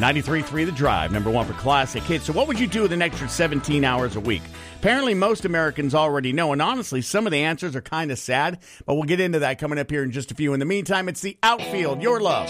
93.3 The Drive, number one for classic hits. So what would you do with an extra 17 hours a week? Apparently, most Americans already know, and honestly, some of the answers are kind of sad, but we'll get into that coming up here in just a few. In the meantime, it's the Outfield, your love.